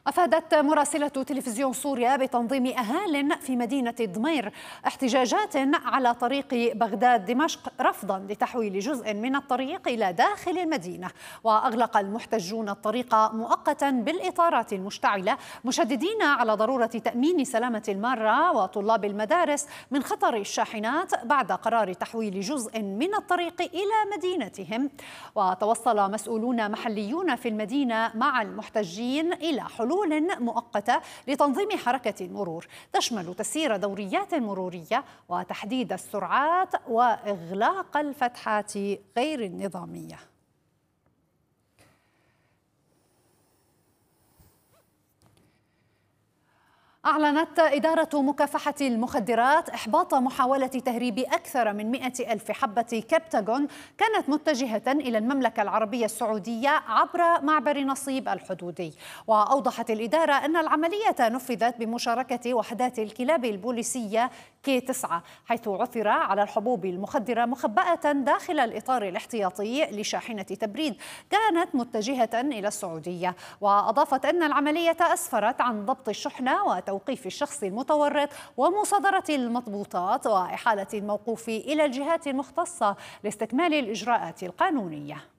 أفادت مراسلة تلفزيون سوريا بتنظيم أهال في مدينة ضمير احتجاجات على طريق بغداد دمشق رفضا لتحويل جزء من الطريق إلى داخل المدينة. وأغلق المحتجون الطريق مؤقتا بالإطارات المشتعلة، مشددين على ضرورة تأمين سلامة المارة وطلاب المدارس من خطر الشاحنات بعد قرار تحويل جزء من الطريق إلى مدينتهم. وتوصل مسؤولون محليون في المدينة مع المحتجين إلى حلول مؤقتة لتنظيم حركة المرور تشمل تسيير دوريات مرورية وتحديد السرعات وإغلاق الفتحات غير النظامية. أعلنت إدارة مكافحة المخدرات إحباط محاولة تهريب أكثر من 100,000 حبة كبتاغون كانت متجهة إلى المملكة العربية السعودية عبر معبر نصيب الحدودي. وأوضحت الإدارة أن العملية نفذت بمشاركة وحدات الكلاب البوليسية K9، حيث عثر على الحبوب المخدرة مخبأة داخل الإطار الاحتياطي لشاحنة تبريد كانت متجهة إلى السعودية. وأضافت أن العملية أسفرت عن ضبط الشحنة وتوقيف الشخص المتورط ومصادرة المضبوطات وإحالة الموقوف إلى الجهات المختصة لاستكمال الإجراءات القانونية.